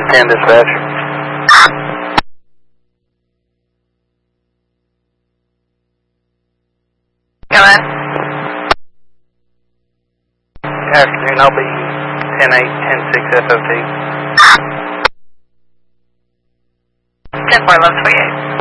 10 dispatch. Come in. Afternoon, I'll be 10-8, 10-6 FOT. 10-4, 1128.